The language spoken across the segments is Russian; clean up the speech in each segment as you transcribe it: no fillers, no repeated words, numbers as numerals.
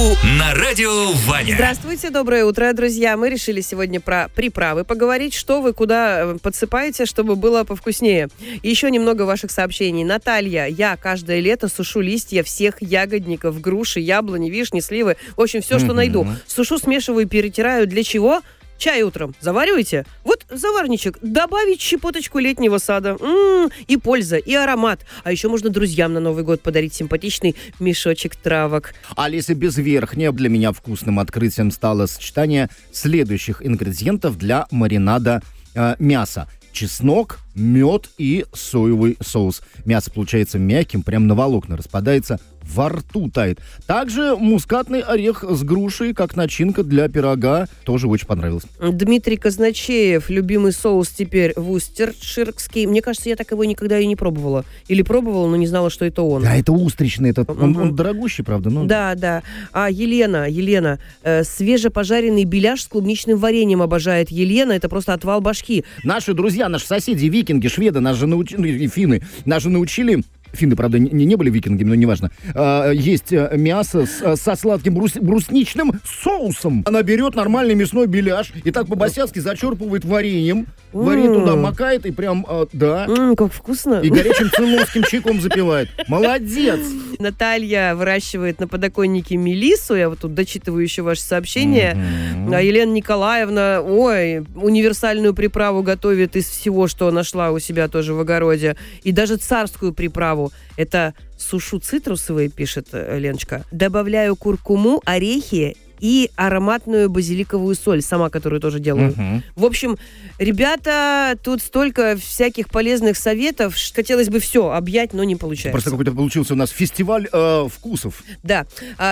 на радио Ваня. Здравствуйте, доброе утро, друзья. Мы решили сегодня про приправы поговорить. Что вы куда подсыпаете, чтобы было повкуснее? И еще немного ваших сообщений. Наталья, я каждое лето сушу листья всех ягодников, груши, яблони, вишни, сливы. В общем, все, что найду. Сушу, смешиваю, перетираю. Для чего? Чай утром завариваете? Вот заварничек. Добавить щепоточку летнего сада. И польза, и аромат. А еще можно друзьям на Новый год подарить симпатичный мешочек травок. Алиса Безверхняя. Для меня вкусным открытием стало сочетание следующих ингредиентов для маринада мяса. Чеснок, мед и соевый соус. Мясо получается мягким, прям на волокна распадается, во рту тает. Также мускатный орех с грушей, как начинка для пирога, тоже очень понравилось. Дмитрий Казначеев, любимый соус теперь вустерширский. Мне кажется, я так его никогда и не пробовала. Или пробовала, но не знала, что это он. Да, это устричный, он дорогущий, правда? Но... Да. А Елена, свежепожаренный беляш с клубничным вареньем обожает Елена. Это просто отвал башки. Наши друзья, наши соседи, викинги, шведы, и финны, нас же научили... Финны, правда, не были викингами, но неважно. Есть мясо со сладким брусничным соусом. Она берет нормальный мясной беляш и так по-босяцки зачерпывает вареньем. Варенье туда макает и прям, как вкусно. И горячим цейлонским чайком запивает. Молодец! Наталья выращивает на подоконнике мелиссу. Я вот тут дочитываю еще ваше сообщение. А Елена Николаевна, универсальную приправу готовит из всего, что нашла у себя тоже в огороде. И даже царскую приправу. Это сушу цитрусовые, пишет Леночка. Добавляю куркуму, орехи и ароматную базиликовую соль, сама которую тоже делаю. В общем, ребята, тут столько всяких полезных советов. Хотелось бы все объять, но не получается. Просто какой-то получился у нас фестиваль вкусов. Да.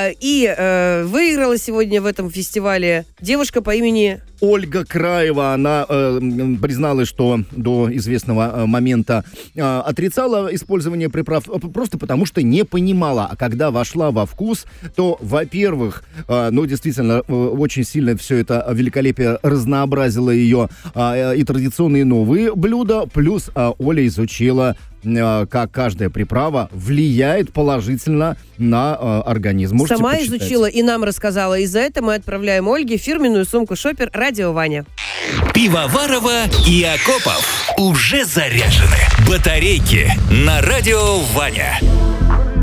И выиграла сегодня в этом фестивале девушка по имени... Ольга Краева. Она призналась, что до известного момента отрицала использование приправ просто потому, что не понимала. А когда вошла во вкус, то, во-первых, действительно, очень сильно все это великолепие разнообразило ее и традиционные новые блюда. Плюс Оля изучила, как каждая приправа влияет положительно на организм. Можете сама почитать. Изучила и нам рассказала. И за это мы отправляем Ольге фирменную сумку «Шопер» Радио Ваня. Пивоварова и Акопов уже заряжены. Батарейки на радио Ваня.